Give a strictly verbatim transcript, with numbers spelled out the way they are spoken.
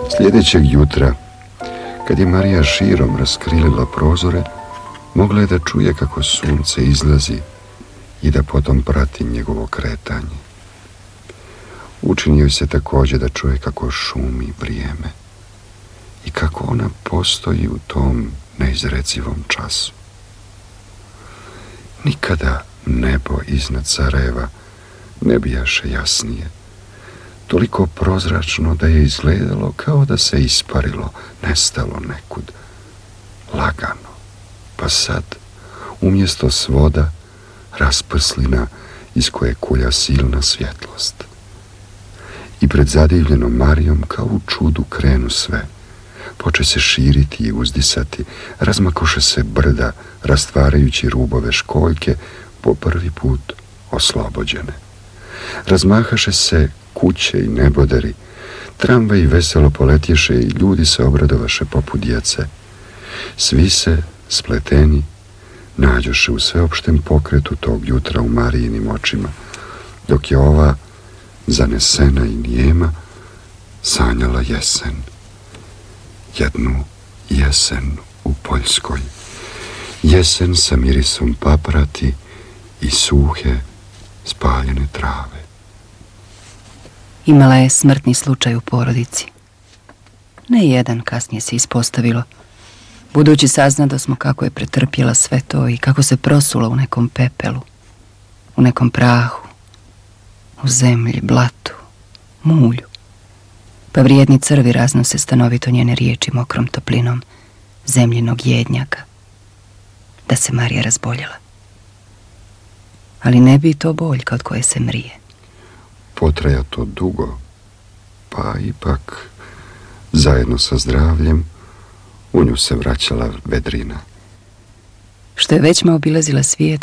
Sljedećeg jutra, kad je Marija širom raskrilila prozore, mogla je da čuje kako sunce izlazi i da potom prati njegovo kretanje. Učinio joj se također da čuje kako šumi vrijeme i kako ona postoji u tom neizrecivom času. Nikada nebo iznad Sarajeva ne bijaše jasnije, toliko prozračno da je izgledalo kao da se isparilo, nestalo nekud, lagano. Pa sad, umjesto svoda, rasprslina iz koje kulja silna svjetlost. I pred zadivljenom Marijom kao u čudu krenu sve. Poče se širiti i uzdisati, razmakoše se brda, rastvarajući rubove školjke, po prvi put oslobođene. Razmahaše se kuće i neboderi, tramvaji veselo poletješe i ljudi se obradovaše poput djece. Svi se, spleteni, nađoše u sveopštem pokretu tog jutra u Marijinim očima, dok je ova, zanesena i nijema, sanjala jesen. Jednu jesen u Poljskoj. Jesen sa mirisom paprati i suhe, spaljene trave. Imala je smrtni slučaj u porodici. Ne jedan, kasnije se ispostavilo. Budući saznado smo kako je pretrpjela sve to i kako se prosula u nekom pepelu, u nekom prahu, u zemlji, blatu, mulju. Pa vrijedni crvi raznose stanovito njene riječi mokrom toplinom zemljinog jednjaka, da se Marija razboljela. Ali ne bi to boljka od koje se mrije. Potraja to dugo, pa ipak, zajedno sa zdravljem, u nju se vraćala vedrina. Što je većma obilazila svijet,